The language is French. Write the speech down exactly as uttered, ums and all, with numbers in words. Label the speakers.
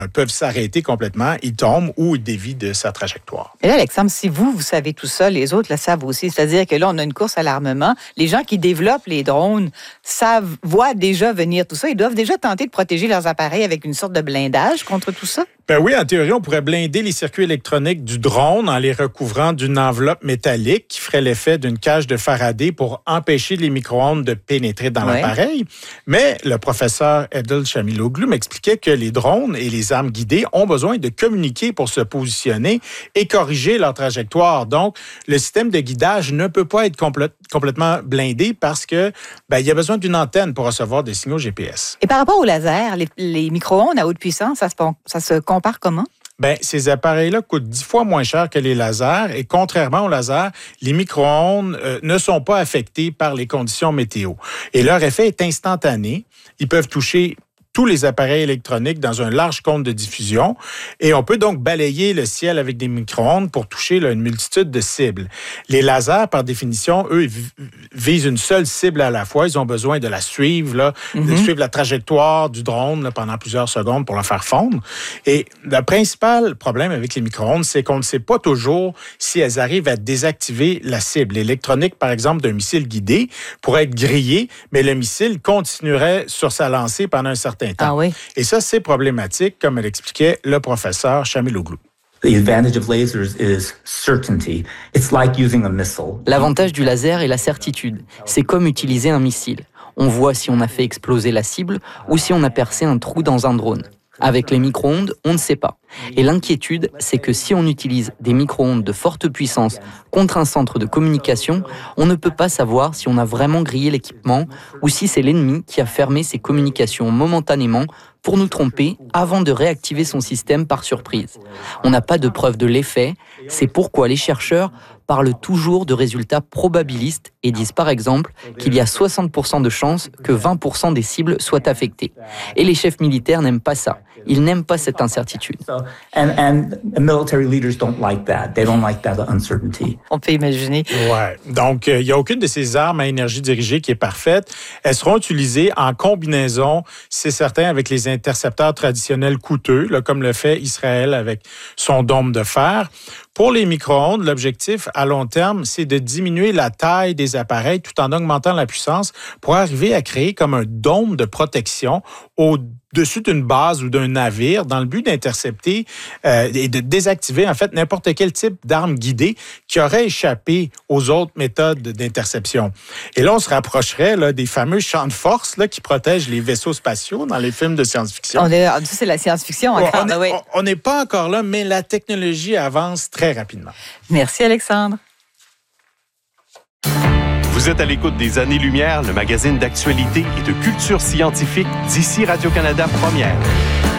Speaker 1: peuvent s'arrêter complètement, ils tombent ou ils dévient de sa trajectoire.
Speaker 2: Et là, Alexandre, si vous, vous savez tout ça, les autres le savent aussi. C'est-à-dire que là, on a une course à l'armement. Les gens qui développent les drones savent, voient déjà venir tout ça. Ils doivent déjà tenter de protéger leurs appareils avec une sorte de blindage contre tout ça.
Speaker 1: Ben oui, en théorie, on pourrait blinder les circuits électroniques du drone en les recouvrant d'une enveloppe métallique qui ferait l'effet d'une cage de Faraday pour empêcher les micro-ondes de pénétrer dans ouais. l'appareil. Mais le professeur Edel Chamiloglu m'expliquait que les drones et les armes guidées ont besoin de communiquer pour se positionner et corriger leur trajectoire. Donc, le système de guidage ne peut pas être complè- complètement blindé parce que ben, il y a besoin d'une antenne pour recevoir des signaux G P S.
Speaker 2: Et par rapport au laser, les, les micro-ondes à haute puissance, ça se, ça se compare comment?
Speaker 1: Bien, ces appareils-là coûtent dix fois moins cher que les lasers et contrairement aux lasers, les micro-ondes euh, ne sont pas affectés par les conditions météo. Et leur effet est instantané. Ils peuvent toucher tous les appareils électroniques dans un large cône de diffusion et on peut donc balayer le ciel avec des micro-ondes pour toucher là, une multitude de cibles. Les lasers, par définition, eux, visent une seule cible à la fois. Ils ont besoin de la suivre, là, mm-hmm. de suivre la trajectoire du drone là, pendant plusieurs secondes pour la faire fondre. Et le principal problème avec les micro-ondes, c'est qu'on ne sait pas toujours si elles arrivent à désactiver la cible. L'électronique, par exemple, d'un missile guidé pourrait être grillée, mais le missile continuerait sur sa lancée pendant un certain temps.
Speaker 2: Ah oui.
Speaker 1: Et ça, c'est problématique, comme l'expliquait le professeur Chamiloglu.
Speaker 3: L'avantage du laser est la certitude. C'est comme utiliser un missile. On voit si on a fait exploser la cible ou si on a percé un trou dans un drone. Avec les micro-ondes, on ne sait pas. Et l'inquiétude, c'est que si on utilise des micro-ondes de forte puissance contre un centre de communication, on ne peut pas savoir si on a vraiment grillé l'équipement ou si c'est l'ennemi qui a fermé ses communications momentanément pour nous tromper avant de réactiver son système par surprise. On n'a pas de preuve de l'effet, c'est pourquoi les chercheurs parlent toujours de résultats probabilistes et disent par exemple qu'il y a soixante pour cent de chances que vingt pour cent des cibles soient affectées. Et les chefs militaires n'aiment pas ça. Ils n'aiment pas cette incertitude.
Speaker 2: On peut imaginer.
Speaker 1: Ouais. Donc, il euh, n'y a aucune de ces armes à énergie dirigée qui est parfaite. Elles seront utilisées en combinaison, c'est certain, avec les intercepteurs traditionnels coûteux, là, comme le fait Israël avec son dôme de fer. Pour les micro-ondes, l'objectif à long terme, c'est de diminuer la taille des appareils tout en augmentant la puissance pour arriver à créer comme un dôme de protection au-dessus d'une base ou d'un navire dans le but d'intercepter euh, et de désactiver en fait n'importe quel type d'arme guidée qui aurait échappé aux autres méthodes d'interception. Et là, on se rapprocherait là, des fameux champs de force là, qui protègent les vaisseaux spatiaux dans les films de science-fiction.
Speaker 2: On est, ça, c'est la science-fiction encore.
Speaker 1: On n'est pas encore là, mais la technologie avance très rapidement.
Speaker 2: Merci, Alexandre.
Speaker 4: Vous êtes à l'écoute des Années-Lumière, le magazine d'actualité et de culture scientifique d'ici Radio-Canada Première.